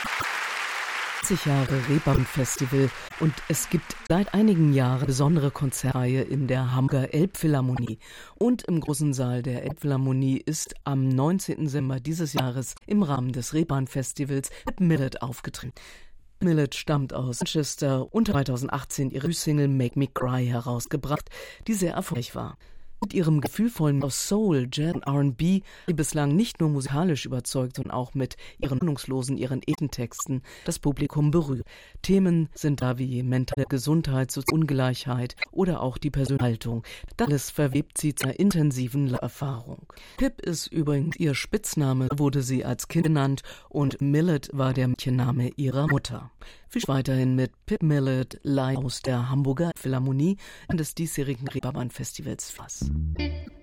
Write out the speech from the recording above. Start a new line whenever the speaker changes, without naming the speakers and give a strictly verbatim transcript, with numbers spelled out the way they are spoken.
zwanzig Jahre Reeperbahn-Festival und es gibt seit einigen Jahren besondere Konzertreihe in der Hamburger Elbphilharmonie. Und im großen Saal der Elbphilharmonie ist am neunzehnten Dezember dieses Jahres im Rahmen des Reeperbahn-Festivals Pip Millett aufgetreten. Millett stammt aus Manchester und zweitausendachtzehn ihre Single Make Me Cry herausgebracht, die sehr erfolgreich war. Mit ihrem gefühlvollen aus Soul, Jazz und R and B, die bislang nicht nur musikalisch überzeugt, sondern auch mit ihren hoffnungslosen, ihren Ethentexten das Publikum berührt. Themen sind da wie mentale Gesundheit, soziale Ungleichheit oder auch die persönliche Haltung. Das alles verwebt sie zu einer intensiven Erfahrung. Pip ist übrigens ihr Spitzname, wurde sie als Kind genannt, und Millett war der Mädchenname ihrer Mutter. Viel Spaß weiterhin mit Pip Millett live aus der Hamburger Philharmonie und des diesjährigen Reeperbahn Festivals Fass.